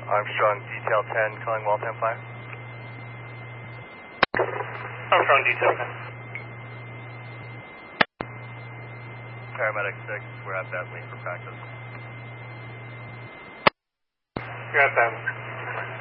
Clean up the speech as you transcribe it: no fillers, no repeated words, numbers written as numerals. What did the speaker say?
Armstrong Detail 10, calling Waltham 5. Armstrong Detail 10. Paramedic 6, we're at that link for practice. You're at that.